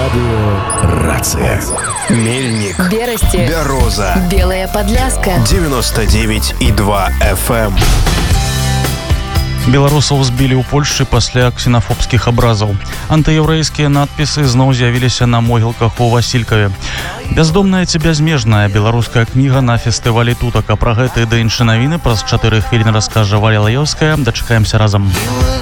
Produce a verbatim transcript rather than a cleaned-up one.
Радио «Рация». Мельник, Берасти, Бяроза, Белая Подляска, девяносто девять и два эф эм. Беларусаў збілі ў Польшчы пасля ксенафобскіх абразаў. Антыеўрэйскія надпісы зноў з'явіліся на могілках у Васількаве. Бяздомная ці бязмежная беларуская кніга на фестывалі тутака. Пра гэта і да іншыя навіны праз чатыры хвіліны раскажа Валя Лаёўская. Дачакаемся разам.